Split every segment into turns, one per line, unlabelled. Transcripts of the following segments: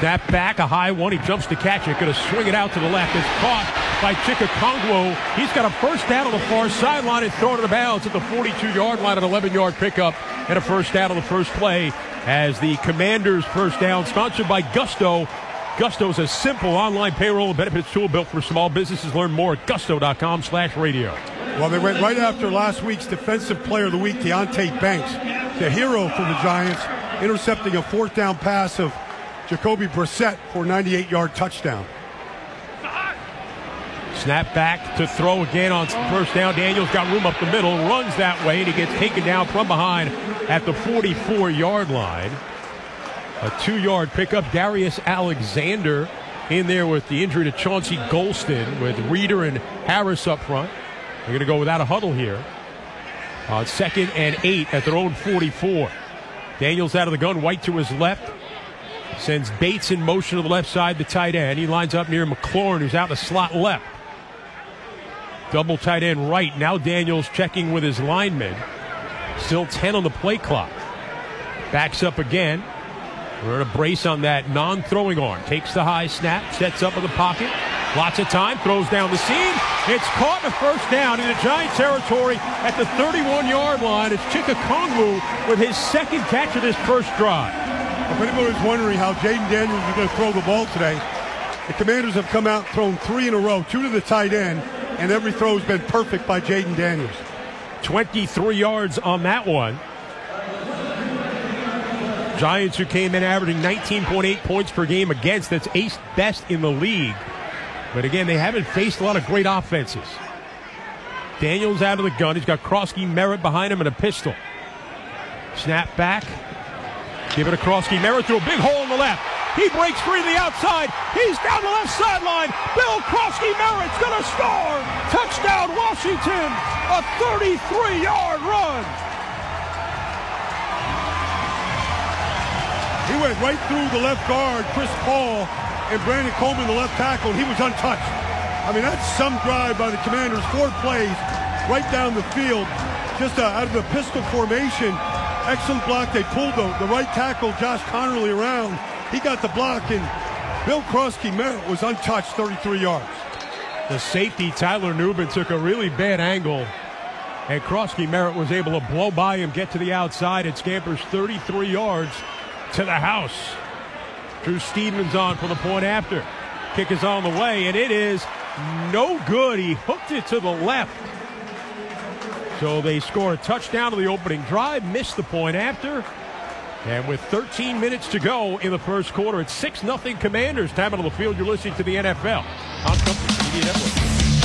Snap back, a high one. He jumps to catch it. Going to swing it out to the left. It's caught by Chikakongwu. He's got a first down on the far sideline and thrown it out of bounds at the 42-yard line, an 11-yard pickup and a first down on the first play as the Commanders' first down, sponsored by Gusto. Gusto is a simple online payroll and benefits tool built for small businesses. Learn more at gusto.com/radio.
Well, they went right after last week's Defensive Player of the Week, Deonte Banks, the hero for the Giants, intercepting a fourth down pass of Jacoby Brissett for a 98-yard touchdown.
Snap back to throw again on first down. Daniels got room up the middle, runs that way, and he gets taken down from behind at the 44-yard line. A 2-yard pickup. Darius Alexander in there with the injury to Chauncey Golston, with Reeder and Harris up front. They're going to go without a huddle here on 2nd and 8 at their own 44. Daniels out of the gun, White to his left. Sends Bates in motion to the left side, the tight end. He lines up near McLaurin, who's out in the slot left. Double tight end right. Now Daniels checking with his linemen. Still 10 on the play clock. Backs up again. We're in a brace on that non-throwing arm. Takes the high snap, sets up in the pocket. Lots of time, throws down the seam. It's caught in a first down in the Giant territory at the 31-yard line. It's Chikakongwu with his second catch of this first drive.
If anybody was wondering how Jaden Daniels is going to throw the ball today, the Commanders have come out, thrown 3 in a row, 2 to the tight end, and every throw has been perfect by Jaden Daniels.
23 yards on that one. Giants, who came in averaging 19.8 points per game against, that's 8th best in the league. But again, they haven't faced a lot of great offenses. Daniels out of the gun. He's got Krosky Merritt behind him and a pistol. Snap back. Give it to Krosky Merritt through a big hole in the left. He breaks free to the outside. He's down the left sideline. Bill Krosky Merritt's going to score. Touchdown, Washington. A 33-yard run.
He went right through the left guard, Chris Paul, and Brandon Coleman, the left tackle, and he was untouched. I mean, that's some drive by the Commanders. 4 plays right down the field, just out of the pistol formation. Excellent block. They pulled the right tackle, Josh Connerly, around. He got the block, and Bill Krosky Merritt was untouched, 33 yards.
The safety, Tyler Nubin, took a really bad angle, and Krosky Merritt was able to blow by him, get to the outside, and scampers 33 yards to the house. Drew Stevens on for the point after. Kick is on the way, and it is no good. He hooked it to the left. So they score a touchdown to the opening drive, missed the point after. And with 13 minutes to go in the first quarter, it's 6-0 Commanders. Time out on the field, you're listening to the NFL on Company Media Network.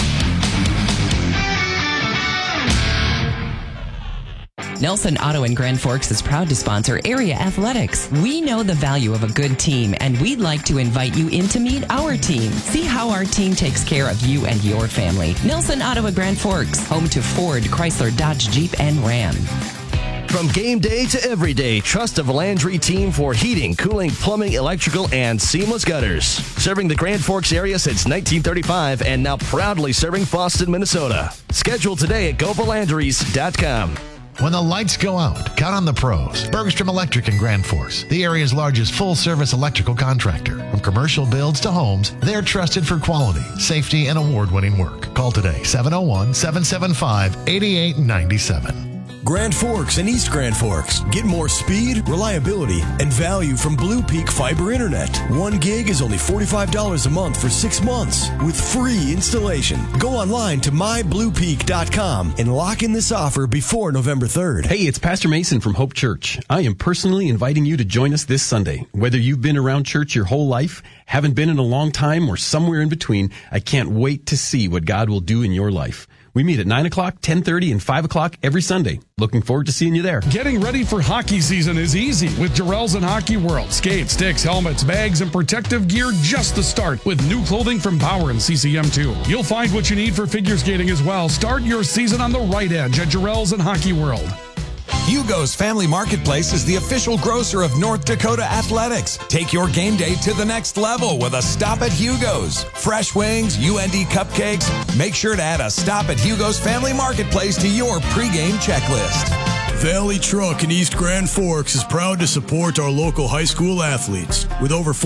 Nelson Auto in Grand Forks is proud to sponsor Area Athletics. We know the value of a good team, and we'd like to invite you in to meet our team. See how our team takes care of you and your family. Nelson Auto in Grand Forks, home to Ford, Chrysler, Dodge, Jeep, and Ram.
From game day to every day, trust a Valandry team for heating, cooling, plumbing, electrical, and seamless gutters. Serving the Grand Forks area since 1935 and now proudly serving Boston, Minnesota. Schedule today at GoValandrys.com.
When the lights go out, count on the pros. Bergstrom Electric in Grand Forks, the area's largest full-service electrical contractor. From commercial builds to homes, they're trusted for quality, safety, and award-winning work. Call today, 701-775-8897.
Grand Forks and East Grand Forks. Get more speed, reliability, and value from Blue Peak Fiber Internet. 1 gig is only $45 a month for 6 months with free installation. Go online to mybluepeak.com and lock in this offer before November 3rd.
Hey, it's Pastor Mason from Hope Church. I am personally inviting you to join us this Sunday. Whether you've been around church your whole life, haven't been in a long time, or somewhere in between, I can't wait to see what God will do in your life. We meet at 9 o'clock, 10:30, and 5 o'clock every Sunday. Looking forward to seeing you there.
Getting ready for hockey season is easy with Jarrell's and Hockey World. Skates, sticks, helmets, bags, and protective gear just the start with new clothing from Bauer and CCM2. You'll find what you need for figure skating as well. Start your season on the right edge at Jarrell's and Hockey World.
Hugo's Family Marketplace is the official grocer of North Dakota Athletics. Take your game day to the next level with a stop at Hugo's. Fresh wings, UND cupcakes. Make sure to add a stop at Hugo's Family Marketplace to your pregame checklist.
Valley Truck in East Grand Forks is proud to support our local high school athletes. With over